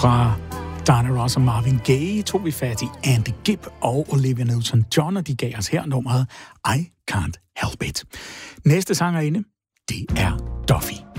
Fra Diana Ross og Marvin Gaye tog vi fat i Andy Gibb og Olivia Newton-John, og de gav os her nummeret I Can't Help It. Næste sangerinde, det er Duffy.